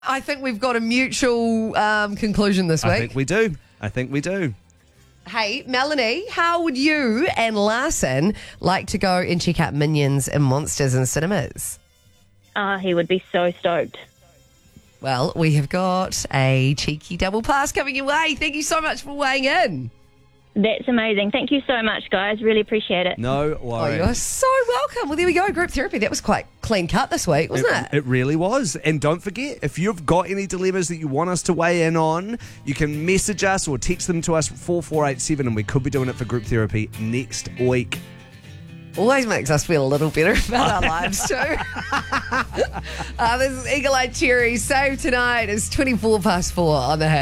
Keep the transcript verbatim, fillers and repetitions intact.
I think we've got a mutual um, conclusion this week. I think we do. I think we do. Hey, Melanie, how would you and Larson like to go and check out Minions and Monsters in cinemas? Uh, he would be so stoked. Well, we have got a cheeky double pass coming your way. Thank you so much for weighing in. That's amazing. Thank you so much, guys. Really appreciate it. No Oh, worries. you're so welcome. Well, there we go. Group therapy. That was quite clean cut this week, wasn't it? It, it really was. And don't forget, if you've got any dilemmas that you want us to weigh in on, you can message us or text them to us four four eight seven, and we could be doing it for group therapy next week. Always makes us feel a little better about our lives too. uh, this is Eagle Eye Cherry. Save tonight. It's twenty-four past four on the Hit.